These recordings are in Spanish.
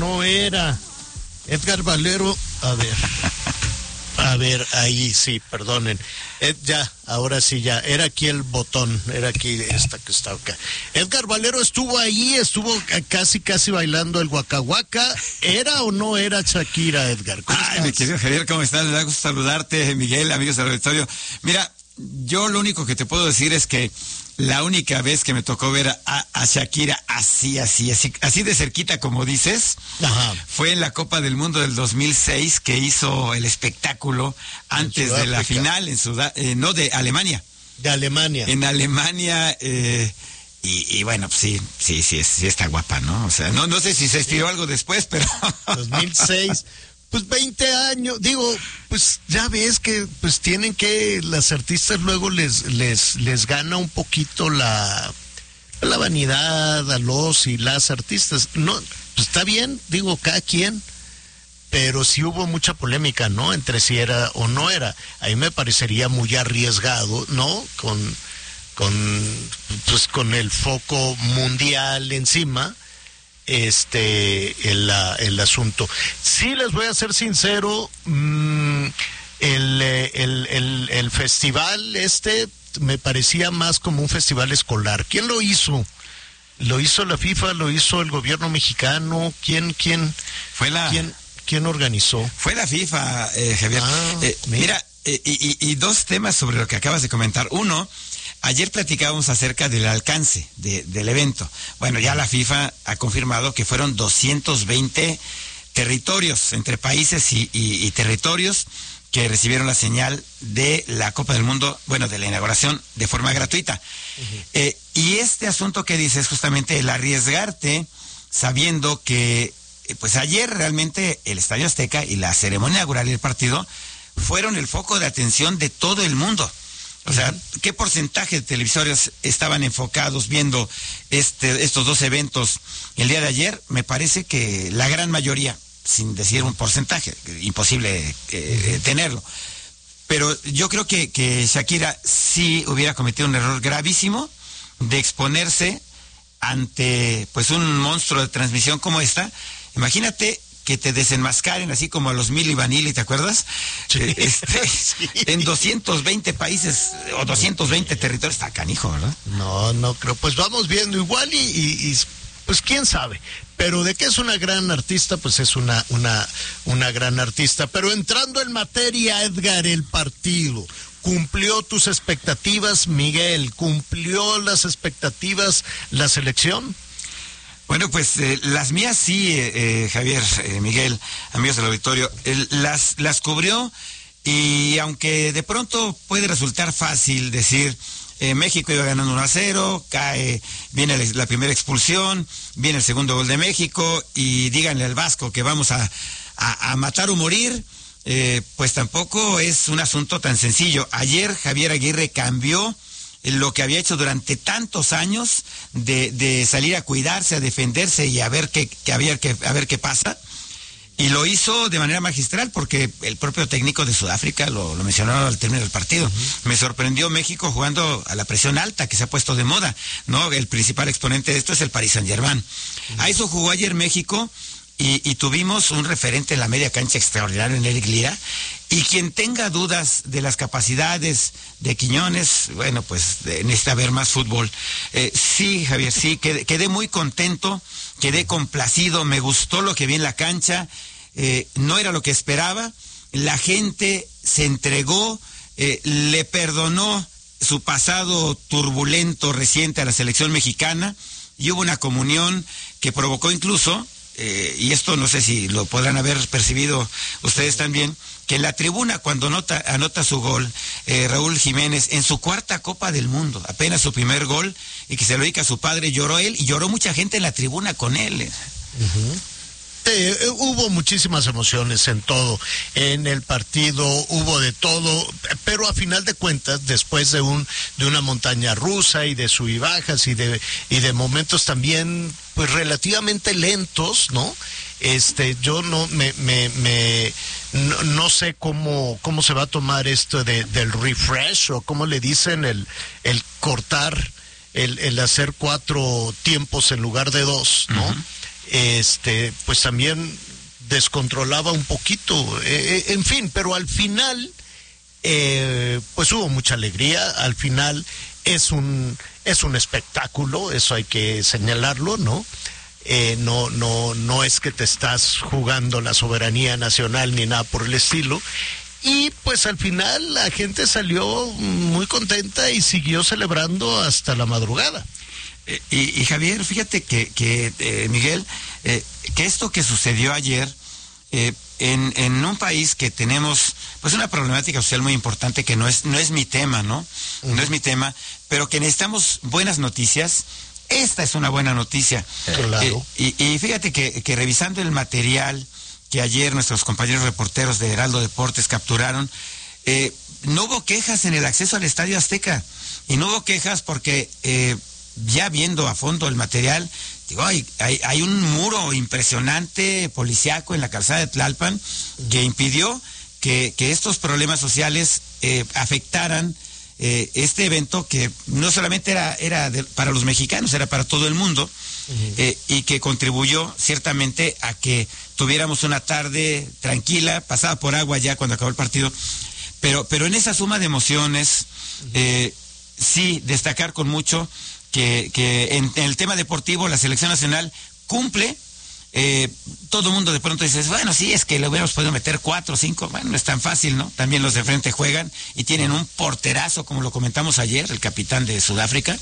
no era. Edgar Valero, a ver, ahí sí, perdonen. Ya, ahora sí ya, era aquí el botón, era aquí esta que está acá. Edgar Valero estuvo ahí, estuvo casi bailando el Waka Waka. ¿Era o no era Shakira, Edgar? Ay, mi querido Javier, ¿cómo estás? Me da gusto saludarte, Miguel, amigos del auditorio. Mira, yo lo único que te puedo decir es que la única vez que me tocó ver a Shakira así de cerquita como dices, ajá, fue en la Copa del Mundo del 2006 que hizo el espectáculo antes de la final de Alemania. De Alemania. En Alemania, y bueno, pues sí está guapa, ¿no? O sea, no sé si se estiró algo después, pero 2006. Pues 20 años, digo, pues ya ves que pues tienen que, las artistas luego les gana un poquito la vanidad a los y las artistas. No, pues está bien, digo, cada quien, pero sí hubo mucha polémica, ¿no? Entre si era o no era. A mí me parecería muy arriesgado, ¿no? Con el foco mundial encima. El asunto. Sí, les voy a ser sincero, el festival me parecía más como un festival escolar. ¿Quién lo hizo? ¿Lo hizo la FIFA? ¿Lo hizo el gobierno mexicano? ¿Quién organizó? Fue la FIFA, Javier. Mira, y dos temas sobre lo que acabas de comentar. Uno, ayer platicábamos acerca del alcance del evento. Bueno, ya la FIFA ha confirmado que fueron 220 territorios, entre países y territorios, que recibieron la señal de la Copa del Mundo, bueno, de la inauguración de forma gratuita. Uh-huh. Y este asunto que dices, justamente el arriesgarte, sabiendo que, pues ayer realmente el Estadio Azteca y la ceremonia inaugural y el partido fueron el foco de atención de todo el mundo. O sea, ¿qué porcentaje de televisores estaban enfocados viendo estos dos eventos el día de ayer? Me parece que la gran mayoría, sin decir un porcentaje, imposible tenerlo. Pero yo creo que Shakira sí hubiera cometido un error gravísimo de exponerse ante pues un monstruo de transmisión como esta. Imagínate que te desenmascaren así como a los Milli Vanilli, ¿te acuerdas? Sí. Sí. En 220 países o 220 territorios, está canijo, ¿verdad? No creo, pues vamos viendo igual y pues quién sabe, pero de que es una gran artista, pues es una gran artista. Pero entrando en materia, Edgar, el partido, ¿cumplió tus expectativas, Miguel? ¿Cumplió las expectativas la selección? Bueno, pues las mías sí, Javier, Miguel, amigos del auditorio, las cubrió, y aunque de pronto puede resultar fácil decir, México iba ganando 1-0, viene la primera expulsión, viene el segundo gol de México, y díganle al Vasco que vamos a matar o morir, pues tampoco es un asunto tan sencillo. Ayer Javier Aguirre cambió lo que había hecho durante tantos años de salir a cuidarse, a defenderse y a ver qué pasa. Y lo hizo de manera magistral, porque el propio técnico de Sudáfrica lo mencionó al término del partido. Uh-huh. Me sorprendió México jugando a la presión alta, que se ha puesto de moda, ¿no? El principal exponente de esto es el Paris Saint-Germain. Uh-huh. A eso jugó ayer México, y tuvimos un referente en la media cancha extraordinario en Eric Lira. Y quien tenga dudas de las capacidades de Quiñones, bueno, pues necesita ver más fútbol. Sí, Javier, sí, quedé muy contento, quedé complacido, me gustó lo que vi en la cancha, no era lo que esperaba, la gente se entregó, le perdonó su pasado turbulento reciente a la selección mexicana, y hubo una comunión que provocó incluso, y esto no sé si lo podrán haber percibido ustedes también, que en la tribuna cuando anota su gol, Raúl Jiménez, en su cuarta Copa del Mundo, apenas su primer gol, y que se lo dedica a su padre, lloró él, y lloró mucha gente en la tribuna con él. Uh-huh. Hubo muchísimas emociones en todo, en el partido hubo de todo, pero a final de cuentas, después de una montaña rusa y de sub y bajas y de momentos también pues relativamente lentos, ¿no? Yo no sé cómo se va a tomar esto del refresh, o cómo le dicen, el cortar, el hacer 4 tiempos en lugar de 2, ¿no? Uh-huh. pues también descontrolaba un poquito, en fin, pero al final, pues hubo mucha alegría. Al final es un espectáculo, eso hay que señalarlo, ¿no? No es que te estás jugando la soberanía nacional ni nada por el estilo. Y pues al final la gente salió muy contenta y siguió celebrando hasta la madrugada. Y Javier, fíjate que Miguel, que esto que sucedió ayer, en un país que tenemos pues una problemática social muy importante, que no es mi tema, ¿no? No es mi tema, pero que necesitamos buenas noticias. Esta es una buena noticia. Claro. Y fíjate que revisando el material que ayer nuestros compañeros reporteros de Heraldo Deportes capturaron, no hubo quejas en el acceso al Estadio Azteca. Y no hubo quejas porque ya viendo a fondo el material, digo, hay un muro impresionante policíaco en la calzada de Tlalpan que impidió que estos problemas sociales afectaran este evento, que no solamente era para los mexicanos, era para todo el mundo. Y que contribuyó ciertamente a que tuviéramos una tarde tranquila, pasada por agua ya cuando acabó el partido, pero en esa suma de emociones, sí destacar con mucho que en el tema deportivo la selección nacional cumple. Todo el mundo de pronto dice, bueno, sí, es que le hubiéramos podido meter 4 o 5, bueno, no es tan fácil, ¿no? También los de frente juegan y tienen un porterazo, como lo comentamos ayer, el capitán de Sudáfrica,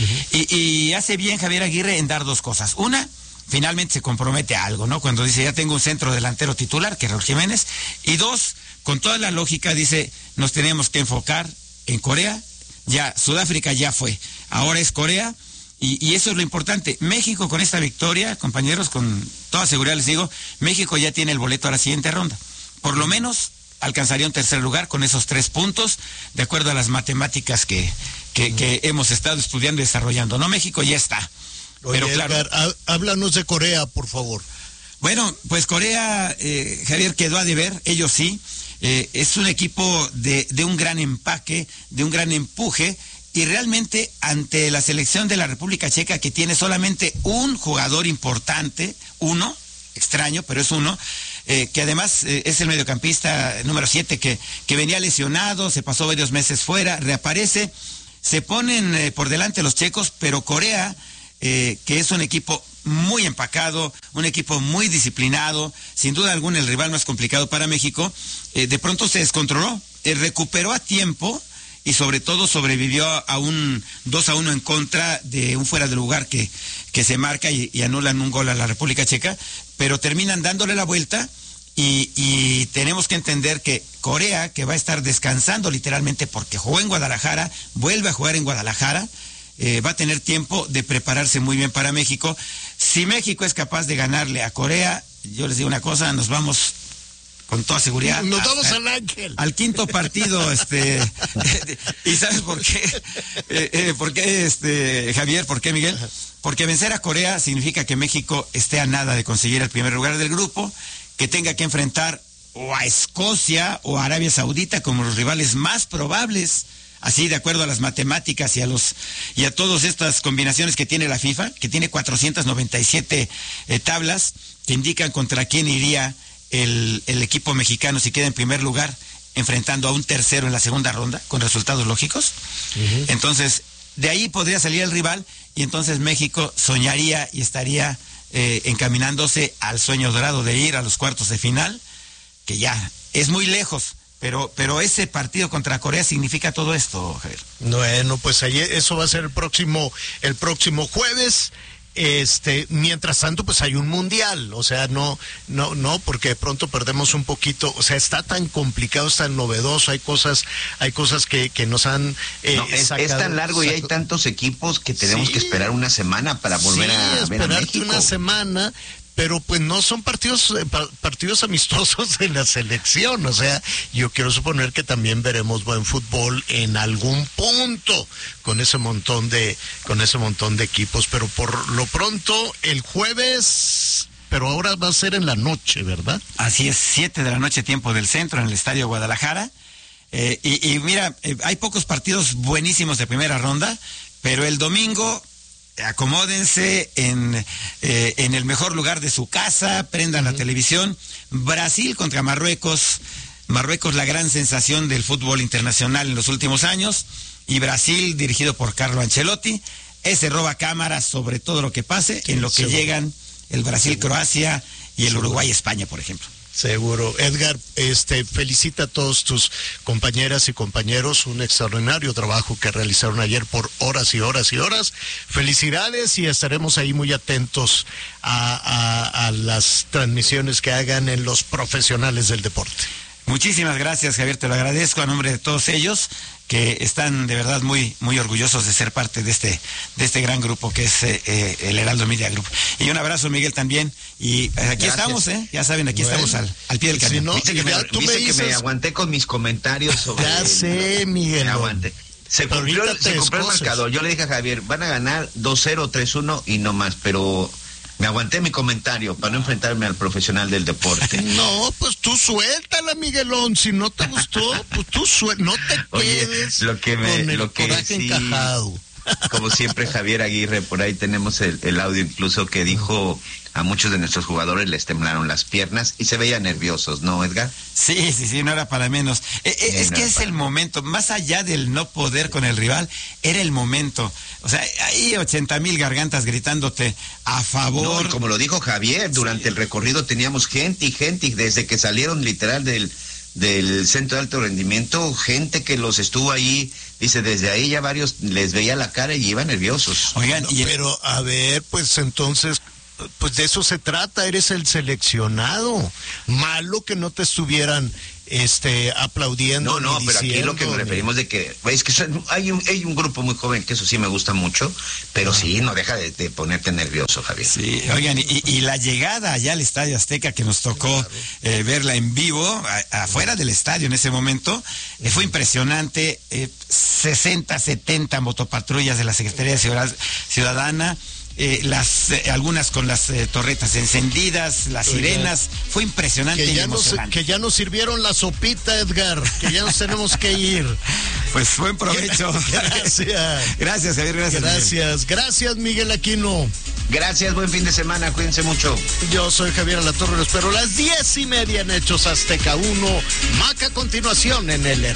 y hace bien Javier Aguirre en dar 2 cosas. Una, finalmente se compromete a algo, ¿no? Cuando dice, ya tengo un centro delantero titular, que es Raúl Jiménez, y 2, con toda la lógica, dice, nos tenemos que enfocar en Corea, ya Sudáfrica ya fue, ahora es Corea. Y eso es lo importante. México con esta victoria, compañeros, con toda seguridad les digo, México ya tiene el boleto a la siguiente ronda. Por lo menos alcanzaría un tercer lugar con esos 3 puntos, de acuerdo a las matemáticas que hemos estado estudiando y desarrollando. No, México ya está. Oye, pero claro, Edgar, háblanos de Corea, por favor. Bueno, pues Corea, Javier, quedó a deber, ellos sí. Es un equipo de un gran empaque, de un gran empuje. Y realmente ante la selección de la República Checa, que tiene solamente un jugador importante, uno, extraño, pero es uno, que además es el mediocampista número 7, que venía lesionado, se pasó varios meses fuera, reaparece, se ponen por delante los checos, pero Corea, que es un equipo muy empacado, un equipo muy disciplinado, sin duda alguna el rival más complicado para México, de pronto se descontroló, recuperó a tiempo, y sobre todo sobrevivió a un 2-1 en contra de un fuera de lugar que se marca y anulan un gol a la República Checa, pero terminan dándole la vuelta y tenemos que entender que Corea, que va a estar descansando literalmente porque jugó en Guadalajara, vuelve a jugar en Guadalajara, va a tener tiempo de prepararse muy bien para México. Si México es capaz de ganarle a Corea, yo les digo una cosa, nos vamos con toda seguridad. Nos vamos al Ángel. Al quinto partido, ¿y sabes por qué? ¿Por qué, Javier? ¿Por qué, Miguel? Porque vencer a Corea significa que México esté a nada de conseguir el primer lugar del grupo, que tenga que enfrentar o a Escocia o a Arabia Saudita como los rivales más probables, así de acuerdo a las matemáticas y a todas estas combinaciones que tiene la FIFA, que tiene 497 tablas que indican contra quién iría el equipo mexicano si queda en primer lugar, enfrentando a un tercero en la segunda ronda, con resultados lógicos. Entonces, de ahí podría salir el rival, y entonces México soñaría y estaría encaminándose al sueño dorado de ir a los cuartos de final, que ya es muy lejos, pero ese partido contra Corea significa todo esto, Javier. Bueno, pues ahí eso va a ser el próximo jueves. Mientras tanto, pues hay un mundial, o sea, no, porque de pronto perdemos un poquito, o sea, está tan complicado, es tan novedoso, hay cosas que nos han es tan largo y hay tantos equipos que tenemos que esperar una semana para volver a ver a México. Una semana, pero pues no son partidos amistosos de la selección, o sea, yo quiero suponer que también veremos buen fútbol en algún punto con ese montón de equipos, pero por lo pronto el jueves, pero ahora va a ser en la noche, ¿verdad? Así es, 7 de la noche, tiempo del centro, en el Estadio Guadalajara. Y mira, hay pocos partidos buenísimos de primera ronda, pero el domingo acomódense en el mejor lugar de su casa, prendan la televisión. Brasil contra Marruecos. Marruecos, la gran sensación del fútbol internacional en los últimos años, y Brasil, dirigido por Carlo Ancelotti, ese roba cámaras sobre todo lo que pase, en lo que llegan el Brasil-Croacia y el Uruguay-España, por ejemplo. Seguro. Edgar, felicita a todos tus compañeras y compañeros, un extraordinario trabajo que realizaron ayer por horas y horas y horas. Felicidades, y estaremos ahí muy atentos a las transmisiones que hagan en los profesionales del deporte. Muchísimas gracias, Javier, te lo agradezco a nombre de todos ellos, que están de verdad muy, muy orgullosos de ser parte de este gran grupo que es el Heraldo Media Group. Y un abrazo, Miguel, también. Y aquí gracias. Estamos, ya saben, aquí estamos al pie del cañón. Si no, que me aguanté con mis comentarios sobre... Ya sé, Miguel. Me aguanté. Se cumplió el marcador. Yo le dije a Javier, van a ganar 2-0, 3-1 y no más, pero... Me aguanté mi comentario para no enfrentarme al profesional del deporte. No, pues tú suéltala, Miguelón. Si no te gustó, pues tú no te quedes con el coraje encajado. Como siempre, Javier Aguirre, por ahí tenemos el audio incluso que dijo a muchos de nuestros jugadores les temblaron las piernas y se veían nerviosos, ¿no, Edgar? Sí, no era para menos. Es que es el momento, más allá del no poder con el rival, era el momento. O sea, hay 80,000 gargantas gritándote a favor. No, y como lo dijo Javier, durante el recorrido teníamos gente y desde que salieron literal del centro de alto rendimiento, gente que los estuvo ahí, dice, desde ahí ya varios les veía la cara y iban nerviosos. Oigan, pero a ver, pues entonces, pues de eso se trata, eres el seleccionado. Malo que no te estuvieran aplaudiendo. No, pero aquí lo que nos referimos de que es que hay un grupo muy joven que eso sí me gusta mucho, pero sí, no deja de ponerte nervioso, Javier. Sí, oigan, y la llegada allá al Estadio Azteca, que nos tocó verla en vivo, afuera del estadio en ese momento, fue impresionante. 60, 70 motopatrullas de la Secretaría de Seguridad Ciudadana, algunas con las torretas encendidas, las sirenas, fue impresionante y emocionante. Que ya nos sirvieron la sopita, Edgar, que ya nos tenemos que ir. Pues buen provecho. Gracias. Gracias, Javier, gracias, Miguel Aquino. Gracias, buen fin de semana, cuídense mucho. Yo soy Javier Alatorre, lo espero a las 10:30 en Hechos Azteca 1, Maca a continuación en el